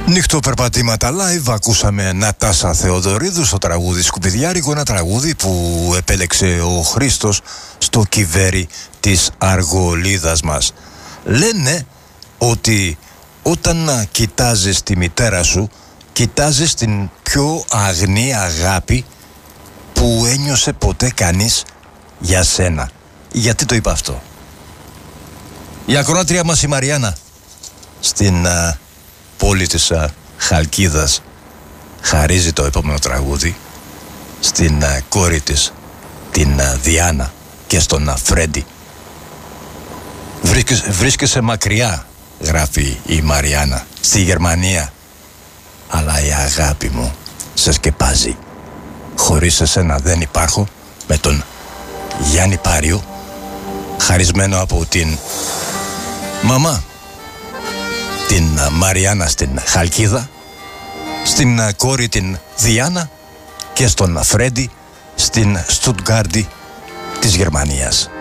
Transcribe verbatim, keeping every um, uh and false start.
Νυχτοπερπατήματα live, ακούσαμε Νατάσα Θεοδωρίδου στο τραγούδι Σκουπιδιάρικο, ένα τραγούδι που επέλεξε ο Χρήστος στο κυβέρι της Αργολίδας μας. Λένε ότι όταν κοιτάζεις τη μητέρα σου, κοιτάζεις την πιο αγνή αγάπη που ένιωσε ποτέ κανείς για σένα. Γιατί το είπα αυτό? Η ακροάτρια μας η Μαριάννα στην α, πόλη της α, Χαλκίδας χαρίζει το επόμενο τραγούδι στην α, κόρη της, την α, Διάνα, και στον α, Φρέντι. Βρίσκεσαι, βρίσκεσαι μακριά, γράφει η Μαριάννα, στη Γερμανία, αλλά η αγάπη μου σε σκεπάζει. Χωρίς εσένα δεν υπάρχω, με τον Γιάννη Πάριο, χαρισμένο από την μαμά, την Μαριάννα στην Χαλκίδα, στην κόρη την Διάνα και στον Φρέντι στην Στουτγκάρντι της Γερμανίας.